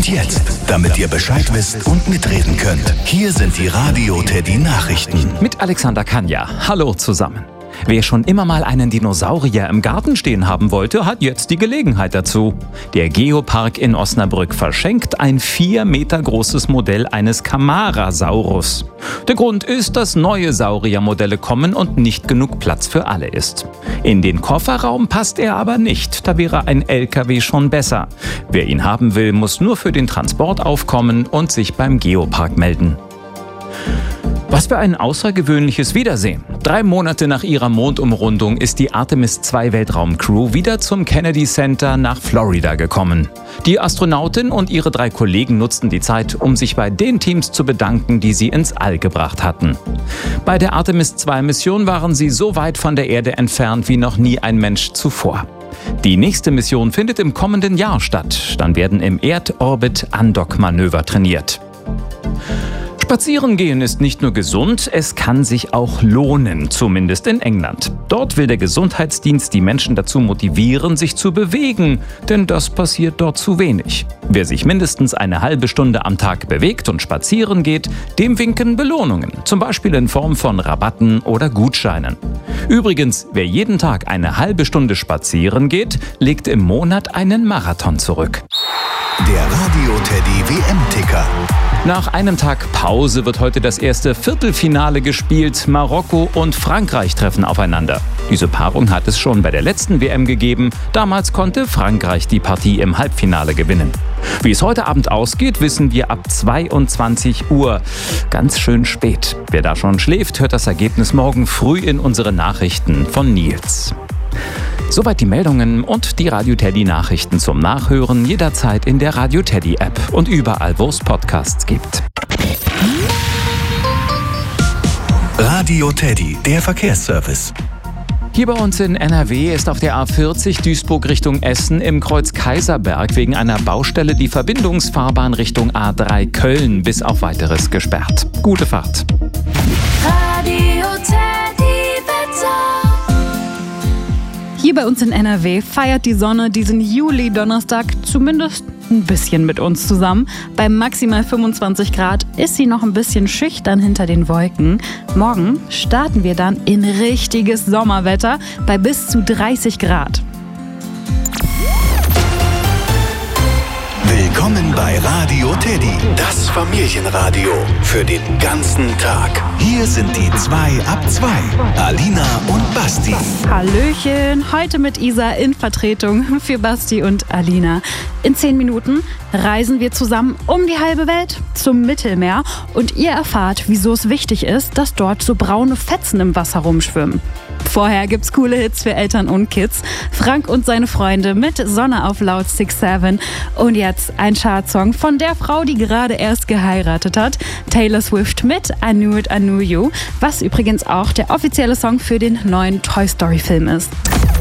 Und jetzt, damit ihr Bescheid wisst und mitreden könnt, hier sind die Radio Teddy Nachrichten. Mit Alexander Kanja. Hallo zusammen. Wer schon immer mal einen Dinosaurier im Garten stehen haben wollte, hat jetzt die Gelegenheit dazu. Der Geopark in Osnabrück verschenkt ein 4 Meter großes Modell eines Camarasaurus. Der Grund ist, dass neue Sauriermodelle kommen und nicht genug Platz für alle ist. In den Kofferraum passt er aber nicht, da wäre ein LKW schon besser. Wer ihn haben will, muss nur für den Transport aufkommen und sich beim Geopark melden. Was für ein außergewöhnliches Wiedersehen. 3 Monate nach ihrer Mondumrundung ist die Artemis II Weltraumcrew wieder zum Kennedy Center nach Florida gekommen. Die Astronautin und ihre 3 Kollegen nutzten die Zeit, um sich bei den Teams zu bedanken, die sie ins All gebracht hatten. Bei der Artemis II-Mission waren sie so weit von der Erde entfernt wie noch nie ein Mensch zuvor. Die nächste Mission findet im kommenden Jahr statt. Dann werden im Erdorbit Andock-Manöver trainiert. Spazieren gehen ist nicht nur gesund, es kann sich auch lohnen, zumindest in England. Dort will der Gesundheitsdienst die Menschen dazu motivieren, sich zu bewegen, denn das passiert dort zu wenig. Wer sich mindestens eine halbe Stunde am Tag bewegt und spazieren geht, dem winken Belohnungen, zum Beispiel in Form von Rabatten oder Gutscheinen. Übrigens, wer jeden Tag eine halbe Stunde spazieren geht, legt im Monat einen Marathon zurück. Der Radio Teddy WM-Ticker. Nach einem Tag Pause wird heute das erste Viertelfinale gespielt. Marokko und Frankreich treffen aufeinander. Diese Paarung hat es schon bei der letzten WM gegeben. Damals konnte Frankreich die Partie im Halbfinale gewinnen. Wie es heute Abend ausgeht, wissen wir ab 22 Uhr. Ganz schön spät. Wer da schon schläft, hört das Ergebnis morgen früh in unsere Nachrichten von Nils. Soweit die Meldungen und die Radio Teddy Nachrichten zum Nachhören jederzeit in der Radio Teddy App und überall, wo es Podcasts gibt. Radio Teddy, der Verkehrsservice. Hier bei uns in NRW ist auf der A40 Duisburg Richtung Essen im Kreuz Kaiserberg wegen einer Baustelle die Verbindungsfahrbahn Richtung A3 Köln bis auf Weiteres gesperrt. Gute Fahrt. Radio Teddy Wetter. Hier bei uns in NRW feiert die Sonne diesen Juli-Donnerstag zumindest ein bisschen mit uns zusammen. Bei maximal 25 Grad ist sie noch ein bisschen schüchtern hinter den Wolken. Morgen starten wir dann in richtiges Sommerwetter bei bis zu 30 Grad. Willkommen bei Radio Teddy, das Familienradio für den ganzen Tag. Hier sind die 2 ab 2, Alina und Basti. Hallöchen, heute mit Isa in Vertretung für Basti und Alina. In 10 Minuten reisen wir zusammen um die halbe Welt zum Mittelmeer und ihr erfahrt, wieso es wichtig ist, dass dort so braune Fetzen im Wasser rumschwimmen. Vorher gibt's coole Hits für Eltern und Kids. Frank und seine Freunde mit Sonne auf Laut 6-7. Und jetzt ein Chartsong von der Frau, die gerade erst geheiratet hat. Taylor Swift mit I Knew It, I Knew You. Was übrigens auch der offizielle Song für den neuen Toy Story Film ist.